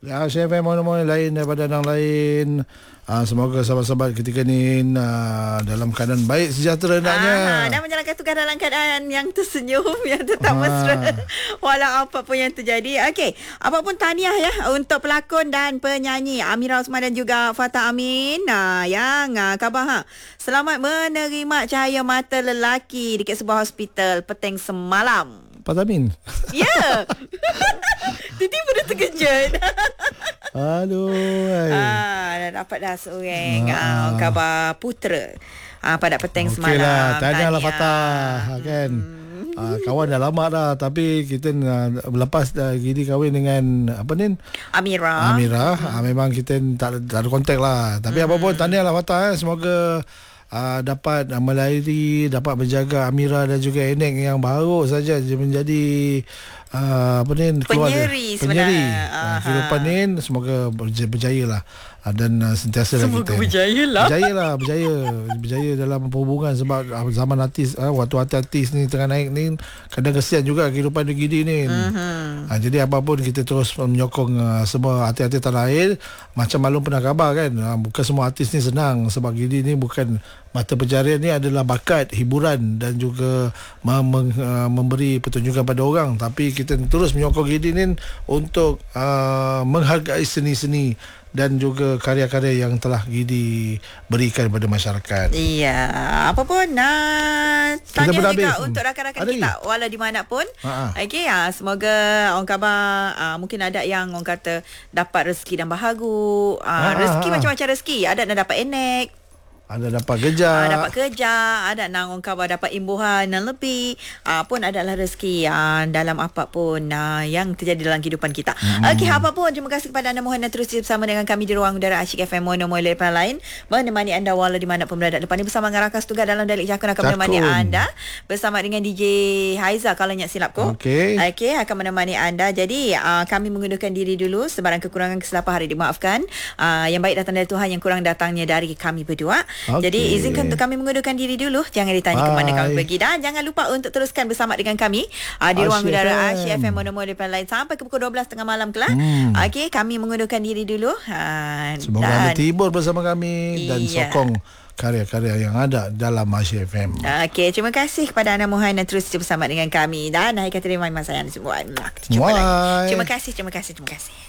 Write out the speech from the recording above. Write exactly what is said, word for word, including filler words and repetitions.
Asia F M mana-mana lain daripada yang lain. Uh, semoga sahabat-sahabat ketika ni uh, dalam keadaan baik, sejahtera naknya. Ah, dan menjalankan tugas dalam keadaan yang tersenyum, yang tetap ah. mesra walau apa pun yang terjadi. Okey, apapun tahniah ya untuk pelakon dan penyanyi Amira Osman dan juga Fatah Amin. Nah, yang uh, khabar ha. Selamat menerima cahaya mata lelaki dekat sebuah hospital petang semalam. Fatah Amin. Ya. Tiba-tiba dia terkejut. Aduh. Ah, dah dapat dah seorang ah. ah, khabar putera ah, pada petang okay semalam. Lah, tahniahlah Fatah kan. Hmm. Ah, kawan dah lama dah, tapi kita uh, lepas dah gini kahwin dengan apa ni? Amira. Amira. Hmm. Ah, memang kita tak, tak ada kontak lah. Tapi hmm. apa pun tahniahlah Fatah. Eh. Semoga Uh, dapat uh, melayari, dapat menjaga Amira dan juga Enek yang baru saja menjadi uh, apa ni, keluarga penyeri penyeri uh, kehidupan ni. Semoga berjaya lah uh, dan uh, sentiasa semoga kita berjaya lah berjaya lah berjaya berjaya dalam perhubungan, sebab uh, zaman artis uh, waktu artis ni tengah naik ni kadang kesian juga kehidupan negeri ni. uh-huh. uh, jadi apapun kita terus menyokong uh, semua artis-artis tanah air. Macam Malum pernah khabar kan, uh, bukan semua artis ni senang, sebab gini ni bukan mata pencarian, ni adalah bakat, hiburan dan juga mem- uh, memberi pertunjukan pada orang. Tapi kita terus menyokong Gidi ni untuk uh, menghargai seni-seni dan juga karya-karya yang telah Gidi berikan kepada masyarakat. Iya, apa pun nah, tanya juga habis. Untuk rakan-rakan ada kita walau di mana pun. Okey, ya, semoga orang khabar uh, mungkin ada yang orang kata dapat rezeki dan bahagu. Uh, rezeki macam-macam rezeki. Ada nak dapat enek, ada dapat kerja, uh, dapat kerja, ada nak orang khabar dapat imbuhan dan lebih, uh, pun adalah rezeki uh, dalam apa pun uh, yang terjadi dalam kehidupan kita. Hmm. Okey, apa pun terima kasih kepada anda mohon terus bersama dengan kami di ruang udara Asyik F M Mono Mono Lepas lain menemani anda walau di mana pun berada. Depan ni bersama dengan rakan tugas dalam Dalik Jakun akan Jakun. menemani anda bersama dengan D J Haiza kalau nyak silapku. Okey. Okey, akan menemani anda. Jadi uh, kami mengundurkan diri dulu, sebarang kekurangan kesilapan harap dimaafkan. Uh, yang baik datang dari Tuhan, yang kurang datangnya dari kami berdua. Okay. Jadi izinkan untuk kami mengundurkan diri dulu. Jangan ditanya ke mana kami pergi. Dan jangan lupa untuk teruskan bersama dengan kami uh, di ruang udara Asyik F M Mono Mono Lepas lain sampai ke pukul dua belas tengah malam kelak. Hmm. Okey, kami mengundurkan diri dulu. Uh, Semoga dan anda terhibur bersama kami dan iya. sokong karya-karya yang ada dalam Asyik F M. Okey, terima kasih kepada anda mohon dan terus bersama dengan kami. Dan hai kata terima kasih semua. Terima kasih, terima kasih, terima kasih.